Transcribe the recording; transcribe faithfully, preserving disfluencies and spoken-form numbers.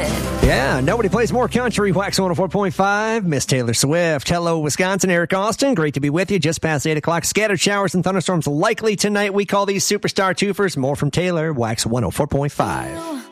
Yeah, nobody plays more country. Wax one oh four point five. Miss Taylor Swift. Hello, Wisconsin. Eric Austin. Great to be with you. Just past eight o'clock. Scattered showers and thunderstorms likely tonight. We call these superstar twofers. More from Taylor. Wax one oh four point five.